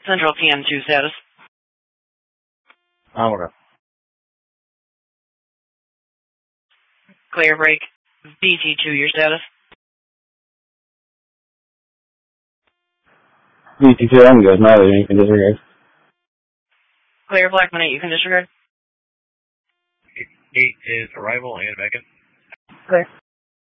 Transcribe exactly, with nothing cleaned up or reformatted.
Central P M two status. Oh, okay. Clear break. B T two, your status. B T two, I'm good. Now you can disregard. Clear Blackman eight, you can disregard. eight is arrival and back in. Clear.